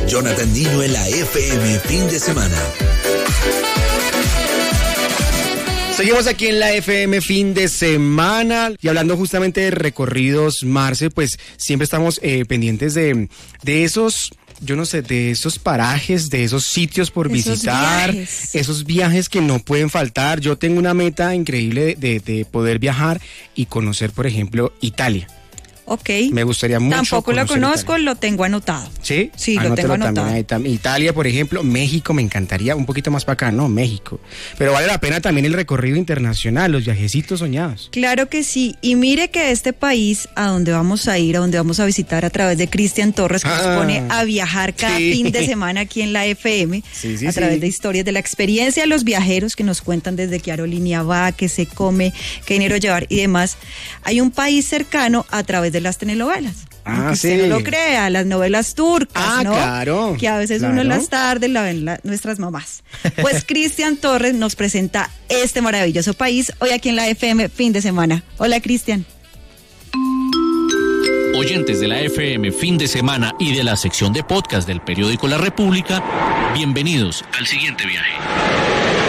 Jonathan Dino en la FM fin de semana. Seguimos aquí en la FM fin de semana y hablando justamente de recorridos, Marce, pues siempre estamos pendientes de esos, yo no sé, de esos parajes, de esos sitios por visitar, esos viajes que no pueden faltar. Yo tengo una meta increíble de poder viajar y conocer, por ejemplo, Italia. Ok. Me gustaría mucho. Tampoco lo conozco, Italia. Lo tengo anotado. ¿Sí? Sí, lo tengo anotado. Italia, por ejemplo, México, me encantaría, un poquito más para acá, ¿no? México. Pero vale la pena también el recorrido internacional, los viajecitos soñados. Claro que sí. Y mire que este país a donde vamos a ir, a donde vamos a visitar a través de Cristian Torres, que nos pone a viajar cada fin de semana aquí en la FM, a través de historias de la experiencia de los viajeros que nos cuentan desde qué aerolínea va, qué se come, qué dinero llevar y demás. Hay un país cercano a través de las telenovelas. Aunque usted no lo crea, las novelas turcas, ¿no? Claro. Que a veces uno en las tardes la ven nuestras mamás. Pues Cristian Torres nos presenta este maravilloso país hoy aquí en la FM fin de semana. Hola, Cristian. Oyentes de la FM fin de semana y de la sección de podcast del periódico La República, bienvenidos al siguiente viaje.